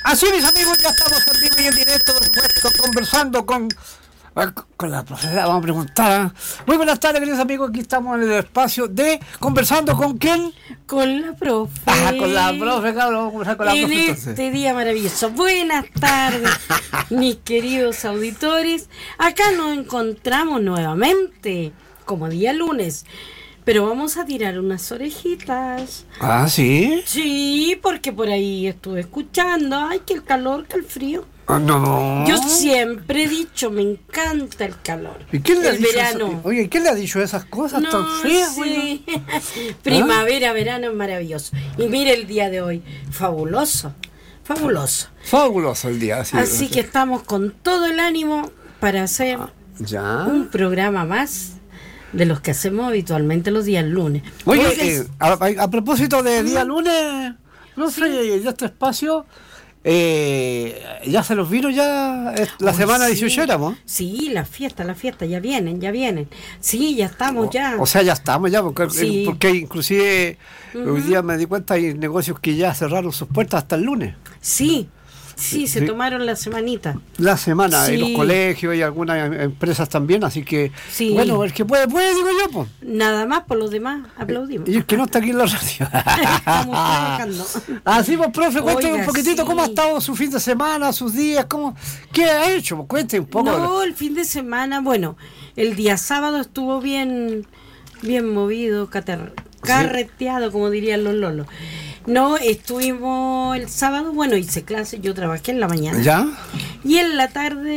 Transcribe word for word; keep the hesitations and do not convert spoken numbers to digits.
Así, mis amigos, ya estamos en vivo y en directo, por supuesto, conversando con, con la profesora. Vamos a preguntar. ¿eh? Muy buenas tardes, queridos amigos. Aquí estamos en el espacio de Conversando con quién. Con la profe. Ah, con la profe, cabrón. Vamos a conversar con la en profe. este Entonces. día maravilloso. Buenas tardes, mis queridos auditores. Acá nos encontramos nuevamente, como día lunes. Pero vamos a tirar unas orejitas. Ah, ¿sí? Sí, porque por ahí estuve escuchando. Ay, que el calor, que el frío. Ah, no. Yo siempre he dicho, me encanta el calor. ¿Y quién le ha el dicho verano. eso? Oye, ¿quién le ha dicho esas cosas No, tan feas, sí. güey? Primavera, verano es maravilloso. Y mire el día de hoy, fabuloso, fabuloso. Fabuloso el día. Sí, Así que estamos con todo el ánimo para hacer ya. un programa más de los que hacemos habitualmente los días lunes. Oye, Porque eh, a, a- a propósito de día lunes, no sé, ya este espacio, eh, ya se los vino ya eh, la Ay, semana sí. dieciocho, éramos. Sí, la fiesta, la fiesta, ya vienen, ya vienen. Sí, ya estamos ya. O sea, ya estamos ya, porque, Sí. porque inclusive Ujú. hoy día me di cuenta hay negocios que ya cerraron sus puertas hasta el lunes. Sí, sí, se Sí. tomaron la semanita. La semana, Sí. y los colegios y algunas em- empresas también, así que, Sí. bueno, el que puede, puede, digo yo, pues. Nada más, por los demás aplaudimos. Y el que no está aquí en la radio. Estamos trabajando. Así pues, profe, cuénteme Oiga, un poquitito sí. cómo ha estado su fin de semana, sus días, cómo, qué ha hecho, pues, cuente un poco. No, el fin de semana, bueno, el día sábado estuvo bien, bien movido, cater- carreteado, como dirían los lolos. No, estuvimos el sábado, bueno, hice clases, yo trabajé en la mañana. ¿Ya? Y en la tarde